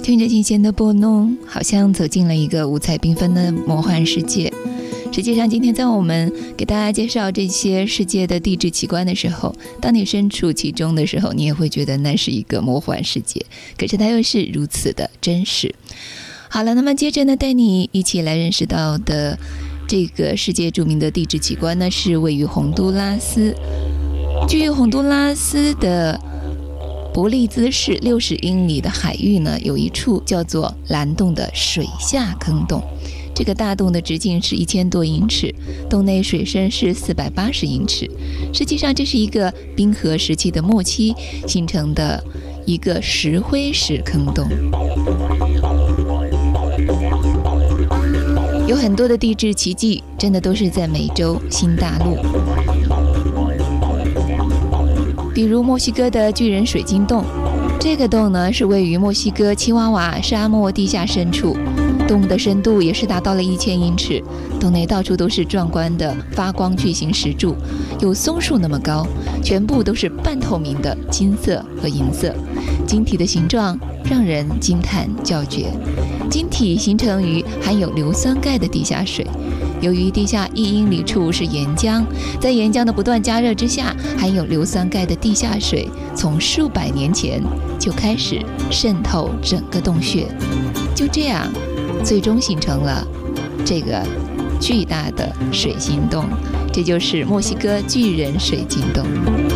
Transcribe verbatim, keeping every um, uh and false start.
听着琴弦的拨弄，好像走进了一个五彩缤纷的魔幻世界。实际上今天在我们给大家介绍这些世界的地质奇观的时候，当你身处其中的时候，你也会觉得那是一个魔幻世界，可是它又是如此的真实。好了，那么接着呢，带你一起来认识到的这个世界著名的地质奇观呢，是位于洪都拉斯。距洪都拉斯的伯利兹市六十英里的海域呢，有一处叫做蓝洞的水下坑洞。这个大洞的直径是一千多英尺，洞内水深是四百八十英尺。实际上，这是一个冰河时期的末期形成的一个石灰石坑洞。有很多的地质奇迹，真的都是在美洲新大陆。比如墨西哥的巨人水晶洞，这个洞呢是位于墨西哥奇瓦瓦沙漠地下深处，洞的深度也是达到了一千英尺，洞内到处都是壮观的发光巨型石柱，有松树那么高，全部都是半透明的金色和银色，晶体的形状让人惊叹叫绝。晶体形成于含有硫酸钙的地下水，由于地下一英里处是岩浆，在岩浆的不断加热之下，含有硫酸钙的地下水从数百年前就开始渗透整个洞穴，就这样最终形成了这个巨大的水晶洞，这就是墨西哥巨人水晶洞。